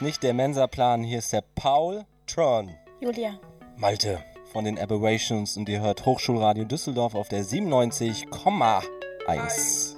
ist nicht der Mensa-Plan, hier ist der Paul, Tron, Julia, Malte von den Aberrations und ihr hört Hochschulradio Düsseldorf auf der 97,1.